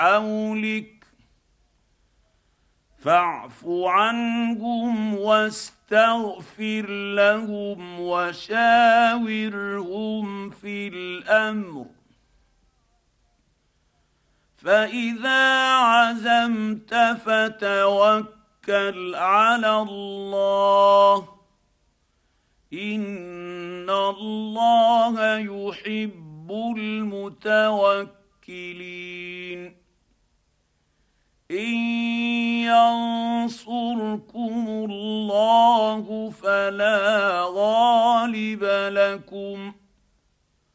حولك فاعف عنهم واستغفر لهم وشاورهم في الامر فاذا عزمت فتوكل على الله ان الله يحب المتوكلين ان ينصركم الله فلا غالب لكم